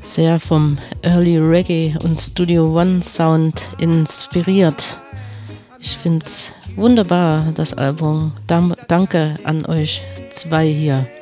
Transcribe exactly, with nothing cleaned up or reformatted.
sehr vom Early Reggae und Studio One Sound inspiriert. Ich find's wunderbar, das Album. Dam- danke an euch zwei hier.